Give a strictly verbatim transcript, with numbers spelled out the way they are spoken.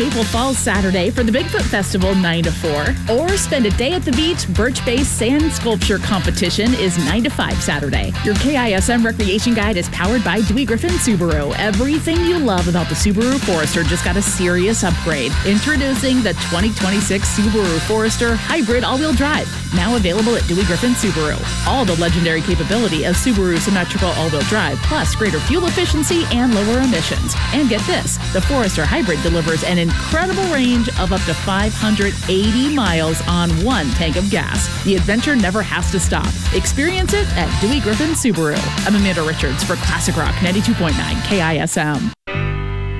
Maple Falls Saturday for the Bigfoot Festival nine to four. Or spend a day at the beach. Birch Bay Sand Sculpture Competition is nine to five Saturday. Your K I S M Recreation Guide is powered by Dewey Griffin Subaru. Everything you love about the Subaru Forester just got a serious upgrade. Introducing the twenty twenty-six Subaru Forester Hybrid All-Wheel Drive. Now available at Dewey Griffin Subaru. All the legendary capability of Subaru Symmetrical All-Wheel Drive, plus greater fuel efficiency and lower emissions. And get this, the Forester Hybrid delivers an incredible range of up to five hundred eighty miles on one tank of gas. The adventure never has to stop. Experience it at Dewey Griffin Subaru. I'm Amanda Richards for Classic Rock ninety-two point nine K I S M.